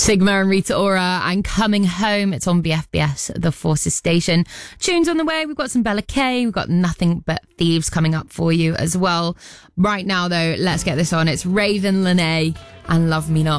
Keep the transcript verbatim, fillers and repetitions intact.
Sigma and Rita Ora and Coming Home. It's on B F B S, The Forces Station. Tunes on the way. We've got some Bella K. We've got Nothing But Thieves coming up for you as well. Right now, though, let's get this on. It's Raven Lene and Love Me Not.